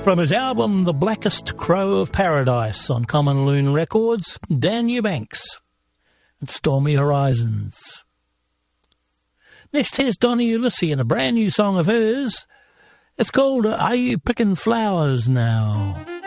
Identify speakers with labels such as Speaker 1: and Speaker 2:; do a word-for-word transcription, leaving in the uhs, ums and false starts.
Speaker 1: From his album The Blackest Crow of Paradise on Common Loon Records, Dan Eubanks and Stormy Horizons. Next here's Donnie Ulysses and a brand new song of hers. It's called Are You Picking Flowers Now?